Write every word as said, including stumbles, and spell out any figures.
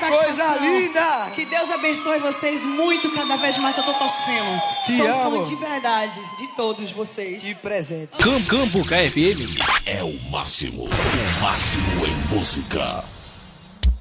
satisfação. Coisa linda! Que Deus abençoe vocês muito, cada vez mais eu tô torcendo. Te Sou amo. fã de verdade, de todos vocês. E presente. Cam Cambuca F M é o máximo, o máximo em música.